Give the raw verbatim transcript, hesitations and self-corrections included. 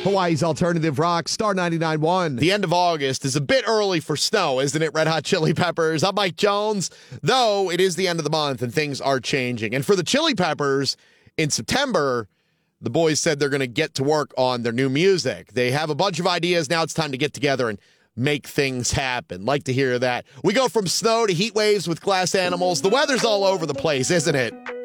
Hawaii's Alternative Rock, Star ninety-nine point one. The end of August is a bit early for snow, isn't it, Red Hot Chili Peppers? I'm Mike Jones, though it is the end of the month and things are changing. And for the Chili Peppers, in September, the boys said they're going to get to work on their new music. They have a bunch of ideas. Now it's time to get together and make things happen. Like to hear that. We go from snow to heat waves with Glass Animals. The weather's all over the place, isn't it?